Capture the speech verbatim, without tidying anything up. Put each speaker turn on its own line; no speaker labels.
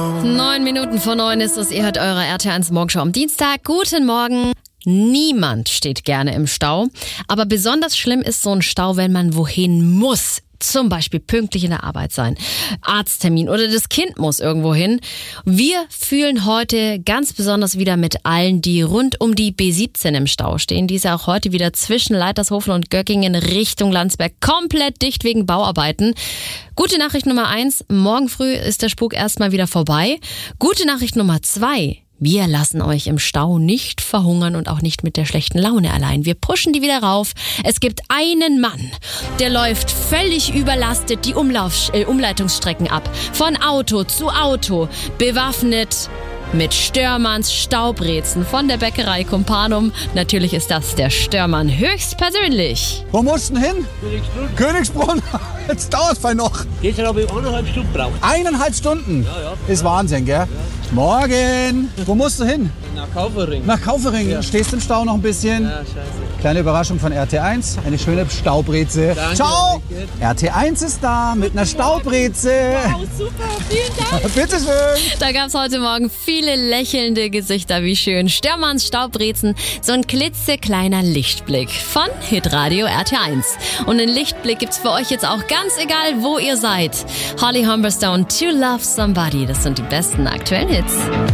Neun Minuten vor neun ist es. Ihr hört eure R T eins Morgenshow am Dienstag. Guten Morgen. Niemand steht gerne im Stau. Aber besonders schlimm ist so ein Stau, wenn man wohin muss. Zum Beispiel pünktlich in der Arbeit sein, Arzttermin oder das Kind muss irgendwo hin. Wir fühlen heute ganz besonders wieder mit allen, die rund um die B siebzehn im Stau stehen. Die ist ja auch heute wieder zwischen Leitershofen und Göckingen Richtung Landsberg komplett dicht wegen Bauarbeiten. Gute Nachricht Nummer eins, morgen früh ist der Spuk erstmal wieder vorbei. Gute Nachricht Nummer zwei, wir lassen euch im Stau nicht verhungern und auch nicht mit der schlechten Laune allein. Wir pushen die wieder rauf. Es gibt einen Mann, der läuft völlig überlastet die Umlauf, äh, Umleitungsstrecken ab. Von Auto zu Auto, bewaffnet mit Störmanns Staubrezen von der Bäckerei Kumpanum. Natürlich ist das der Störmann höchstpersönlich.
Wo musst du denn hin?
Königsbrunn.
Königsbrunn? Jetzt dauert es noch.
Gestern habe ich eineinhalb Stunden gebraucht.
Eineinhalb Stunden?
Ja, ja.
Ist Wahnsinn, gell? Ja. Morgen. Wo musst du hin?
Nach Kaufering.
Nach Kaufering. Ja. Stehst im Stau noch ein bisschen?
Ja, scheiße.
Kleine Überraschung von R T eins. Eine schöne Staubreze.
Danke.
Ciao. R T eins ist da mit einer Staubreze.
Wow, super, vielen Dank.
Bitteschön.
Da gab es heute Morgen viele lächelnde Gesichter, wie schön. Störmanns Staubrezen, so ein klitzekleiner Lichtblick von Hitradio R T eins. Und einen Lichtblick gibt's für euch jetzt auch ganz egal, wo ihr seid. Holly Humberstone, To Love Somebody, das sind die besten aktuellen Hits.